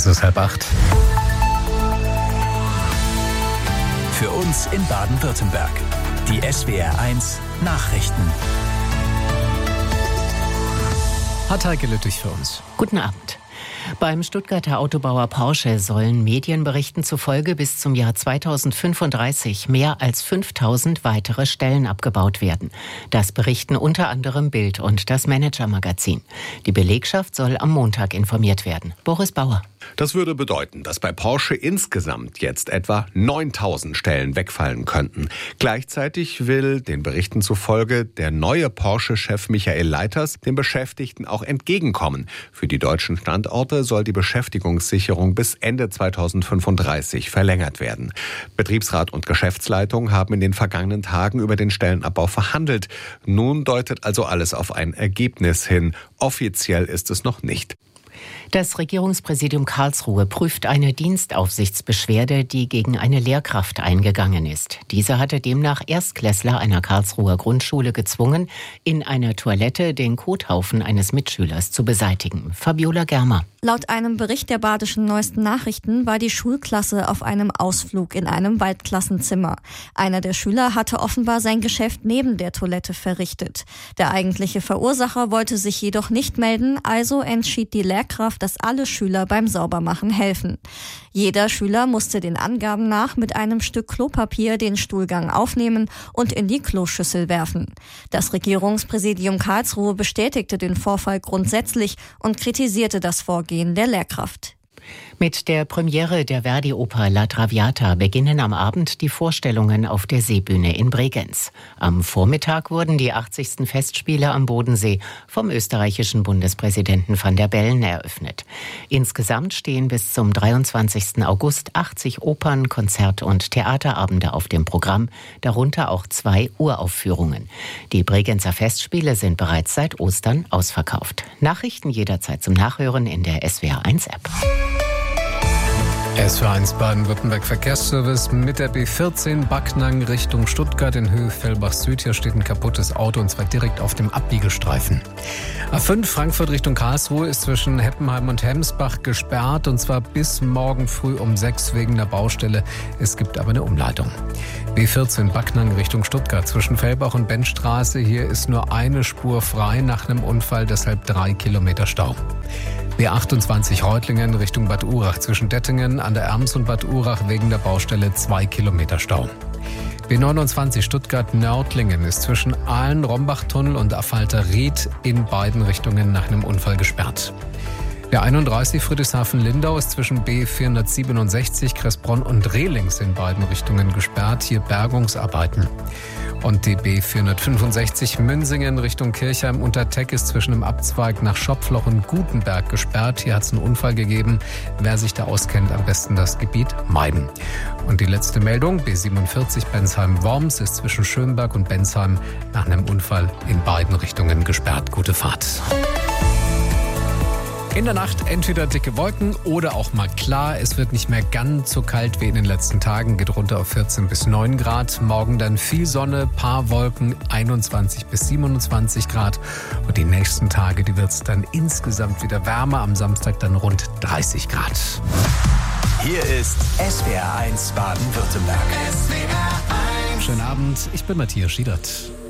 Es ist 7:30. Für uns in Baden-Württemberg. Die SWR1 Nachrichten. Hat Heike Lüttich für uns. Guten Abend. Beim Stuttgarter Autobauer Porsche sollen Medienberichten zufolge bis zum Jahr 2035 mehr als 5000 weitere Stellen abgebaut werden. Das berichten unter anderem Bild und das Manager-Magazin. Die Belegschaft soll am Montag informiert werden. Boris Bauer. Das würde bedeuten, dass bei Porsche insgesamt jetzt etwa 9000 Stellen wegfallen könnten. Gleichzeitig will den Berichten zufolge der neue Porsche-Chef Michael Leiters den Beschäftigten auch entgegenkommen. Für die deutschen Standorte soll die Beschäftigungssicherung bis Ende 2035 verlängert werden. Betriebsrat und Geschäftsleitung haben in den vergangenen Tagen über den Stellenabbau verhandelt. Nun deutet also alles auf ein Ergebnis hin. Offiziell ist es noch nicht. Das Regierungspräsidium Karlsruhe prüft eine Dienstaufsichtsbeschwerde, die gegen eine Lehrkraft eingegangen ist. Diese hatte demnach Erstklässler einer Karlsruher Grundschule gezwungen, in einer Toilette den Kothaufen eines Mitschülers zu beseitigen. Fabiola Germer. Laut einem Bericht der Badischen Neuesten Nachrichten war die Schulklasse auf einem Ausflug in einem Waldklassenzimmer. Einer der Schüler hatte offenbar sein Geschäft neben der Toilette verrichtet. Der eigentliche Verursacher wollte sich jedoch nicht melden, also entschied die Lehrkraft, dass alle Schüler beim Saubermachen helfen. Jeder Schüler musste den Angaben nach mit einem Stück Klopapier den Stuhlgang aufnehmen und in die Kloschüssel werfen. Das Regierungspräsidium Karlsruhe bestätigte den Vorfall grundsätzlich und kritisierte das Vorgehen der Lehrkraft. Mit der Premiere der Verdi-Oper La Traviata beginnen am Abend die Vorstellungen auf der Seebühne in Bregenz. Am Vormittag wurden die 80. Festspiele am Bodensee vom österreichischen Bundespräsidenten Van der Bellen eröffnet. Insgesamt stehen bis zum 23. August 80 Opern-, Konzert- und Theaterabende auf dem Programm, darunter auch 2 Uraufführungen. Die Bregenzer Festspiele sind bereits seit Ostern ausverkauft. Nachrichten jederzeit zum Nachhören in der SWR1-App. SWR1 Baden-Württemberg Verkehrsservice mit der B14 Backnang Richtung Stuttgart in Höhe Fellbach Süd. Hier steht ein kaputtes Auto und zwar direkt auf dem Abbiegestreifen. A5 Frankfurt Richtung Karlsruhe ist zwischen Heppenheim und Hemsbach gesperrt und zwar bis morgen früh um 6 wegen der Baustelle. Es gibt aber eine Umleitung. B14 Backnang Richtung Stuttgart zwischen Fellbach und Benstraße. Hier ist nur eine Spur frei nach einem Unfall, deshalb 3 Kilometer Stau. B28 Reutlingen Richtung Bad Urach zwischen Dettingen an der Erms und Bad Urach wegen der Baustelle 2 Kilometer Stau. B29 Stuttgart-Nördlingen ist zwischen Ahlen-Rombach-Tunnel und Affalter-Ried in beiden Richtungen nach einem Unfall gesperrt. B31 Friedrichshafen-Lindau ist zwischen B467 Kressbronn und Rehlings in beiden Richtungen gesperrt, hier Bergungsarbeiten. Und die B465 Münsingen Richtung Kirchheim unter Teck ist zwischen dem Abzweig nach Schopfloch und Gutenberg gesperrt. Hier hat es einen Unfall gegeben. Wer sich da auskennt, am besten das Gebiet meiden. Und die letzte Meldung, B47 Bensheim-Worms ist zwischen Schönberg und Bensheim nach einem Unfall in beiden Richtungen gesperrt. Gute Fahrt. In der Nacht entweder dicke Wolken oder auch mal klar. Es wird nicht mehr ganz so kalt wie in den letzten Tagen. Geht runter auf 14 bis 9 Grad. Morgen dann viel Sonne, paar Wolken, 21 bis 27 Grad. Und die nächsten Tage, die wird es dann insgesamt wieder wärmer. Am Samstag dann rund 30 Grad. Hier ist SWR1 Baden-Württemberg. Schönen Abend, ich bin Matthias Schiedert.